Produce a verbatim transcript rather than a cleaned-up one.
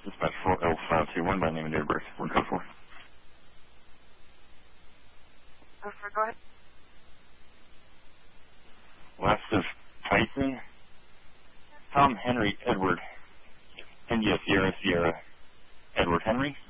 Dispatch four L five two one by name and date of birth. We're code four. Oh, sir, go ahead. Last of Tyson. Tom Henry Edward. India Sierra Sierra Edward Henry.